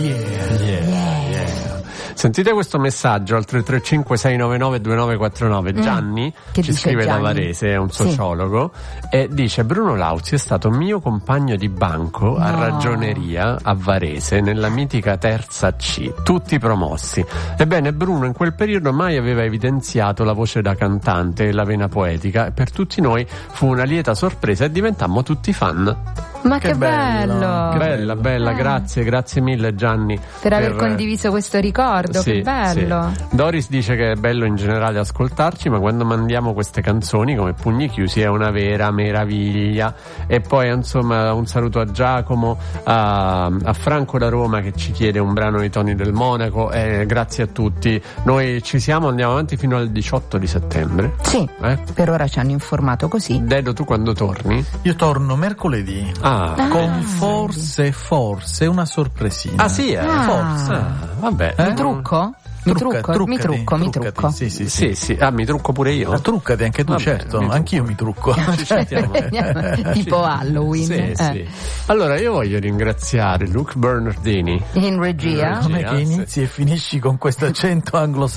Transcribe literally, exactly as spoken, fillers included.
Yeah, yeah, yeah. Sentite questo messaggio al tre tre cinque sei nove nove due nove quattro nove. Gianni mm, che ci scrive Gianni? da Varese, è un sociologo, sì. E dice: Bruno Lauzi è stato mio compagno di banco a no. ragioneria a Varese nella mitica terza C, tutti promossi. Ebbene, Bruno in quel periodo mai aveva evidenziato la voce da cantante e la vena poetica, e per tutti noi fu una lieta sorpresa e diventammo tutti fan. Ma che, che bello, bello. Bella, bella, eh. grazie, grazie mille Gianni per, per aver condiviso questo ricordo, sì, che bello. Sì. Doris dice che è bello in generale ascoltarci, ma quando mandiamo queste canzoni come Pugni Chiusi è una vera meraviglia. E poi insomma un saluto a Giacomo, a, a Franco da Roma che ci chiede un brano di Tony del Monaco, e grazie a tutti. Noi ci siamo, andiamo avanti fino al diciotto di settembre. Sì, eh? Per ora ci hanno informato così. Dedo, tu quando torni? Io torno mercoledì. Ah. Ah. Con forse, forse una sorpresina. Ah sì, eh? ah. Forse. Ah, vabbè. Mi trucco? Mi Trucca, trucco, mi trucco, mi truccati, trucco. Sì, sì, sì, sì, sì. Ah, mi trucco pure io. Ah, truccati anche tu, vabbè, certo. mi Anch'io mi trucco. Tipo Halloween. Sì, eh. sì. Allora io voglio ringraziare Luke Bernardini in regia. Come che inizi sì. e finisci con questo accento anglosassone?